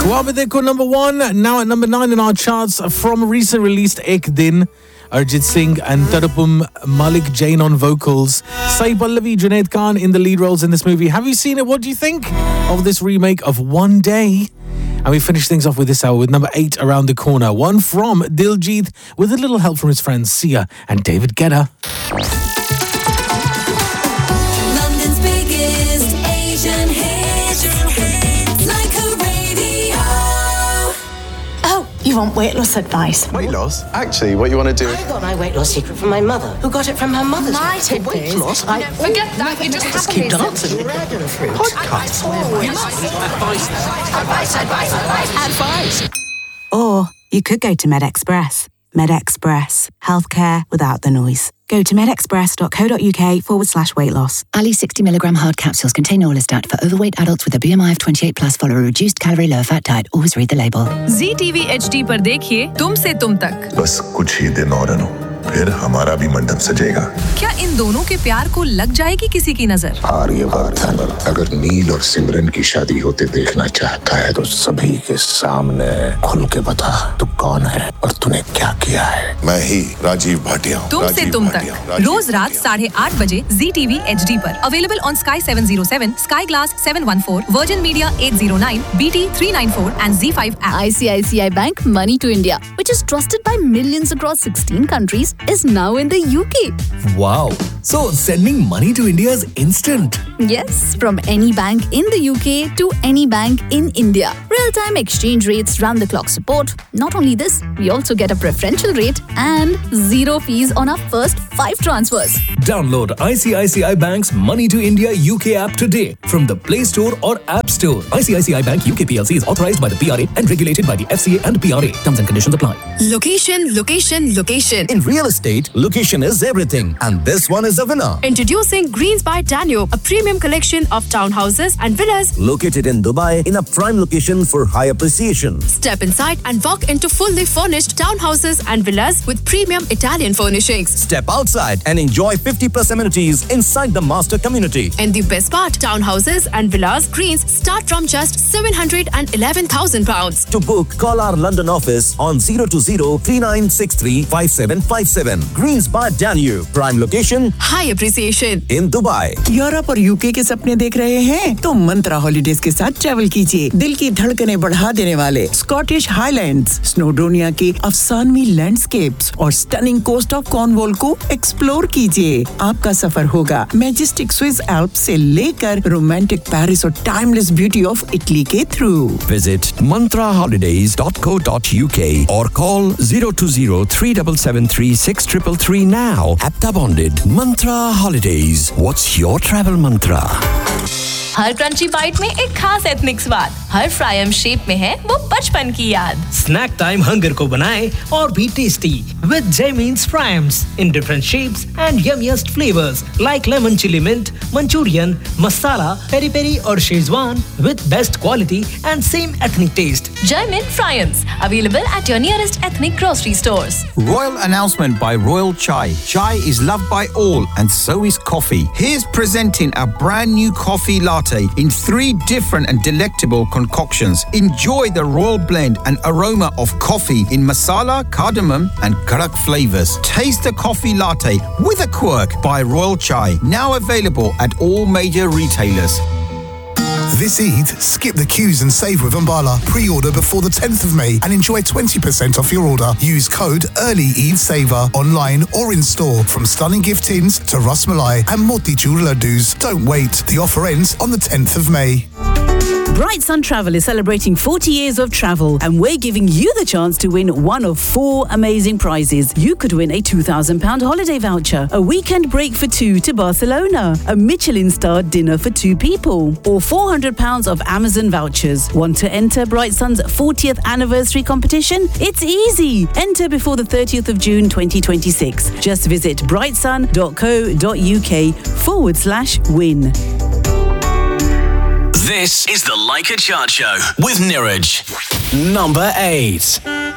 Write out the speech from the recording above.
Wabe Dekho number 1, now at number 9 in our charts from recent released Ek Din. Arjit Singh and Tarupum Malik Jain on vocals. Sai Pallavi, Junaid Khan in the lead roles in this movie. Have you seen it? What do you think of this remake of One Day? And we finish things off with this hour with number 8 around the corner. One from Diljit with a little help from his friends Sia and David Guetta. You want weight loss advice? Weight loss? Actually, what you want to do... I got my weight loss secret from my mother, who got it from her mother's. My tip weight loss? Forget that, you just keep dancing. Dragon fruit. Podcast. Advice. Or you could go to MedExpress. MedExpress. Healthcare without the noise. Go to medexpress.co.uk/weight loss. Ali 60mg hard capsules contain Orlistat for overweight adults with a BMI of 28+. Follow a reduced calorie, low fat diet. Always read the label. ZTV HD पर देखिए तुम से तुम तक. बस कुछ ही दिन और अनु, फिर हमारा भी मंडप सजेगा. क्या इन दोनों के प्यार को लग जाएगी किसी की नजर? आर्यवर्धन अगर नील और सिमरन की शादी होते देखना चाहता है तो सभी के सामने खुल के बता तू कौन है और तूने क्या किया है. मैं ही राजीव भाटिया हूँ. तुम से तुम तक रोज रात 8:30 बजे ZTV HD पर. Available on Sky 707, Sky Glass 714, Virgin Media 809, BT 394 and Z5 app. ICICI Bank Money to India, which is trusted by millions across 16 countries, is now in the UK. Wow! So sending money to India is instant. Yes, from any bank in the UK to any bank in India. Real-time exchange rates, round-the-clock support. Not only this, we also get a preferential rate and zero fees on our first 5 transfers. Download ICICI Bank's Money to India UK app today from the Play Store or App Store. ICICI Bank UK PLC is authorized by the PRA and regulated by the FCA and PRA. Terms and conditions apply. Location, location, location. In real estate, location is everything, and this one is a winner. Introducing Greens by Danube, a premium collection of townhouses and villas located in Dubai in a prime location for high appreciation. Step inside and walk into fully furnished townhouses and villas with premium Italian furnishings. Step outside and enjoy 50+ amenities inside the master community. And the best part, townhouses and villas Greens start from just £711,000. To book, call our London office on 020-3963-5757. Greens by Danube, prime location, high appreciation in Dubai. Europe और UK के सपने देख रहे हैं तो मंत्रा holidays के साथ travel कीजिए. दिल की धड़कनें बढ़ा देने वाले स्कॉटिश हाईलैंड्स, स्नोडोनिया के अफसानवी लैंडस्केप्स और स्टनिंग कोस्ट ऑफ कॉर्नवॉल को एक्सप्लोर कीजिए. आपका सफर होगा मैजेस्टिक स्विस एल्प्स से लेकर रोमांटिक पेरिस और टाइमलेस ब्यूटी ऑफ इटली के through. Visit mantraholidays.co.uk or call 020-3773-6333 now. Apta bonded. Mantra Holidays. What's your travel mantra? Her crunchy bite में एक खास एथनिक स्वाद. हर फ्रायम शेप में है वो बचपन की याद. स्नैक टाइम हंगर को बनाए और भी tasty with Jaimin's Fryams in different shapes and yummiest flavors like lemon chili mint, Manchurian, masala, peri peri और Szechuan with best quality and same ethnic taste. Jaimin Fryams available at your nearest ethnic grocery stores. Royal announcement by Royal Chai. Chai is loved by all and so is coffee. Here's presenting a brand new coffee latte in 3 different and delectable concoctions. Enjoy the royal blend and aroma of coffee in masala, cardamom and karak flavors. Taste the coffee latte with a quirk by Royal Chai. Now available at all major retailers. This Eid, skip the queues and save with Umbala. Pre-order before the 10th of May and enjoy 20% off your order. Use code EARLY Eid Saver online or in store. From stunning gift tins to Ras Malai and Motichur laddus. Don't wait. The offer ends on the 10th of May. Bright Sun Travel is celebrating 40 years of travel and we're giving you the chance to win one of 4 amazing prizes. You could win a £2,000 holiday voucher, a weekend break for 2 to Barcelona, a Michelin-starred dinner for 2 people, or £400 of Amazon vouchers. Want to enter Bright Sun's 40th anniversary competition? It's easy. Enter before the 30th of June 2026. Just visit brightsun.co.uk/win. This is the Like a Chart Show with Niraj. Number 8.